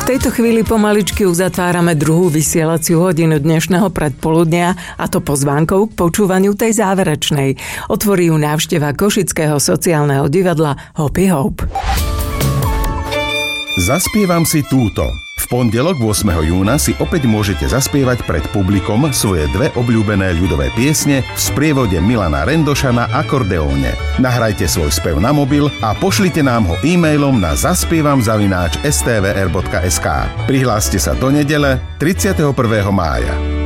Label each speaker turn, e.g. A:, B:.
A: V tejto chvíli pomaličky uzatvárame druhú vysielaciu hodinu dnešného predpoludnia, a to pozvánkou k počúvaniu tej záverečnej. Otvorí ju návšteva Košického sociálneho divadla Hopi Hope.
B: Zaspievam si túto. V pondelok 8. júna si opäť môžete zaspievať pred publikom svoje dve obľúbené ľudové piesne v sprievode Milana Rendoša na akordeóne. Nahrajte svoj spev na mobil a pošlite nám ho e-mailom na zaspievam@stvr.sk. Prihláste sa do nedele 31. mája.